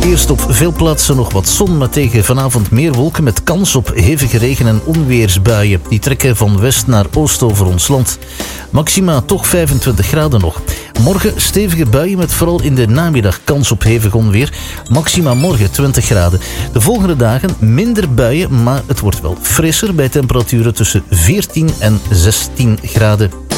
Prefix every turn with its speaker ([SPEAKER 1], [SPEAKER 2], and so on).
[SPEAKER 1] Eerst op veel plaatsen nog wat zon, maar tegen vanavond meer wolken met kans op hevige regen- en onweersbuien. Die trekken van west naar oost over ons land. Maxima toch 25 graden nog. Morgen stevige buien met vooral in de namiddag kans op hevig onweer. Maxima morgen 20 graden. De volgende dagen minder buien, maar het wordt wel frisser bij temperaturen tussen 14 en 16 graden.